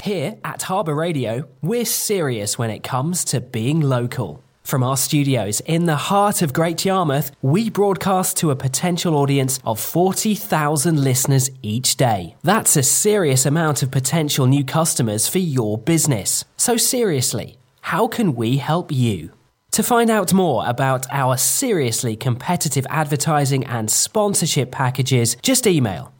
Here at Harbour Radio, we're serious when it comes to being local. From our studios in the heart of Great Yarmouth, we broadcast to a potential audience of 40,000 listeners each day. That's a serious amount of potential new customers for your business. So seriously, how can we help you? To find out more about our seriously competitive advertising and sponsorship packages, just email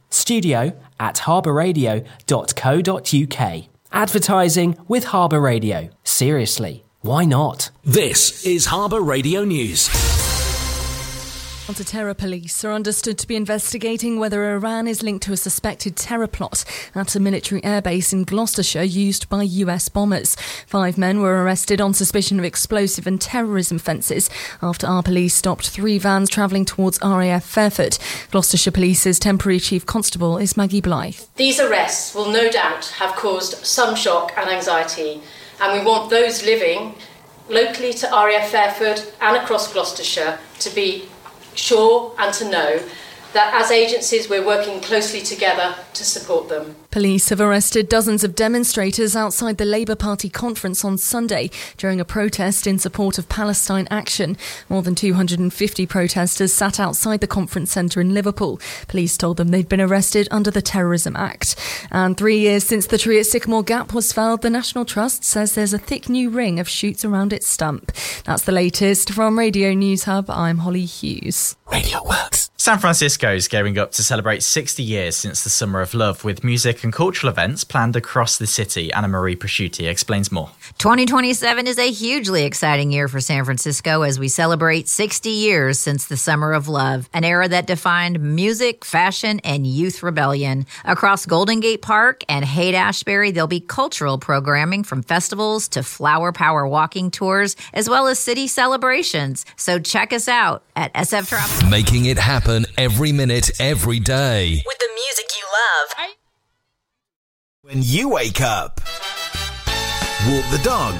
studio@harbourradio.co.uk. Advertising with Harbour Radio. Seriously, why not? This is Harbour Radio News. Terror police are understood to be investigating whether Iran is linked to a suspected terror plot at a military airbase in Gloucestershire used by US bombers. 5 men were arrested on suspicion of explosive and terrorism offences after our police stopped 3 vans travelling towards RAF Fairford. Gloucestershire Police's temporary Chief Constable is Maggie Blythe. These arrests will no doubt have caused some shock and anxiety, and we want those living locally to RAF Fairford and across Gloucestershire to be sure and to know that as agencies we're working closely together to support them. Police have arrested dozens of demonstrators outside the Labour Party conference on Sunday during a protest in support of Palestine Action. More than 250 protesters sat outside the conference centre in Liverpool. Police told them they'd been arrested under the Terrorism Act. And 3 years since the tree at Sycamore Gap was felled, the National Trust says there's a thick new ring of shoots around its stump. That's the latest from Radio News Hub. I'm Holly Hughes. Radio Works. San Francisco is gearing up to celebrate 60 years since the Summer of Love, with music and cultural events planned across the city. Anna Marie Prosciutti explains more. 2027 is a hugely exciting year for San Francisco as we celebrate 60 years since the Summer of Love, an era that defined music, fashion, and youth rebellion. Across Golden Gate Park and Haight-Ashbury, there'll be cultural programming from festivals to flower power walking tours, as well as city celebrations. So check us out at SF Travel. Making it happen every minute, every day. With the music you love. When you wake up, walk the dog,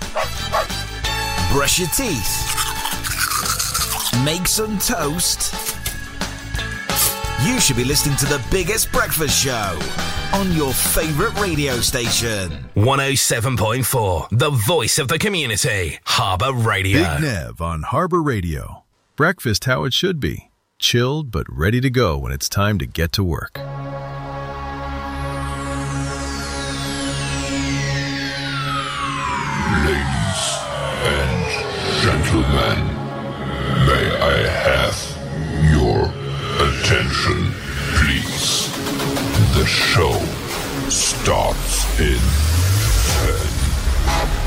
brush your teeth, make some toast, you should be listening to the biggest breakfast show on your favourite radio station. 107.4, the voice of the community. Harbour Radio. Big Nev on Harbour Radio. Breakfast how it should be. Chilled but ready to go when it's time to get to work. Ladies and gentlemen, may I have your attention, please? The show starts in 10,